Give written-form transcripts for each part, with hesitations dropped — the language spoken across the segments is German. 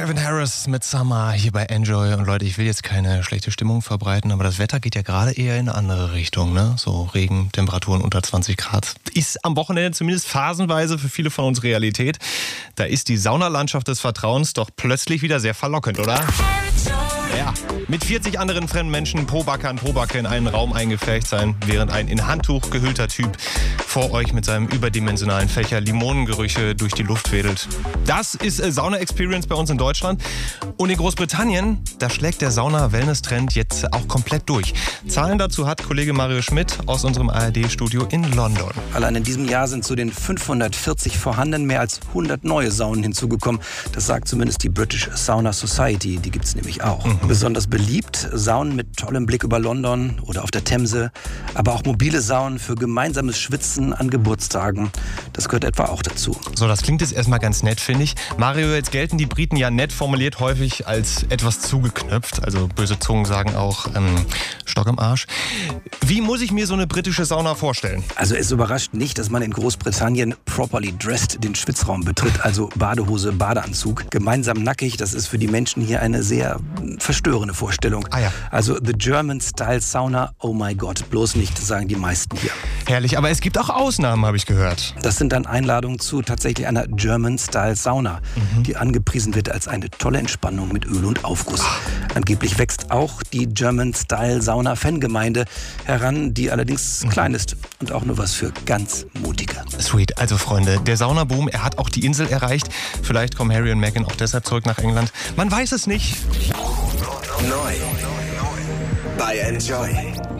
Calvin Harris mit Summer hier bei Enjoy. Und Leute, ich will jetzt keine schlechte Stimmung verbreiten, aber das Wetter geht ja gerade eher in eine andere Richtung, ne? So Regen, Temperaturen unter 20 Grad. Ist am Wochenende zumindest phasenweise für viele von uns Realität. Da ist die Saunalandschaft des Vertrauens doch plötzlich wieder sehr verlockend, oder? Ja, mit 40 anderen fremden Menschen pro Backe in einen Raum eingepfercht sein, während ein in Handtuch gehüllter Typ vor euch mit seinem überdimensionalen Fächer Limonengerüche durch die Luft wedelt. Das ist Sauna-Experience bei uns in Deutschland. Und in Großbritannien, da schlägt der Sauna-Wellness-Trend jetzt auch komplett durch. Zahlen dazu hat Kollege Mario Schmidt aus unserem ARD-Studio in London. Allein in diesem Jahr sind zu den 540 vorhandenen mehr als 100 neue Saunen hinzugekommen. Das sagt zumindest die British Sauna Society, die gibt es nämlich auch. Besonders beliebt Saunen mit tollem Blick über London oder auf der Themse, aber auch mobile Saunen für gemeinsames Schwitzen an Geburtstagen. Das gehört etwa auch dazu. So, das klingt jetzt erstmal ganz nett, finde ich. Mario, jetzt gelten die Briten ja nett formuliert häufig als etwas zugeknöpft. Also böse Zungen sagen auch Stock im Arsch. Wie muss ich mir so eine britische Sauna vorstellen? Also es überrascht nicht, dass man in Großbritannien properly dressed den Schwitzraum betritt, also Badehose, Badeanzug. Gemeinsam nackig, das ist für die Menschen hier eine sehr verstörende Vorstellung. Ja. Also the German Style Sauna, oh my God, bloß nicht, sagen die meisten hier. Herrlich, aber es gibt auch Ausnahmen, habe ich gehört. Das sind dann Einladungen zu tatsächlich einer German Style Sauna, die angepriesen wird als eine tolle Entspannung mit Öl und Aufguss. Angeblich wächst auch die German Style Sauna Fangemeinde heran, die allerdings klein ist und auch nur was für ganz Mutige. Sweet, also Freunde, der Saunaboom, er hat auch die Insel erreicht. Vielleicht kommen Harry und Meghan auch deshalb zurück nach England. Man weiß es nicht. Neu bei Enjoy.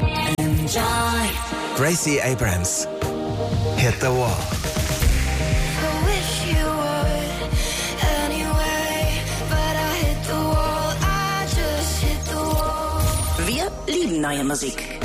Gracie Abrams, Hit the Wall. Wir lieben neue Musik.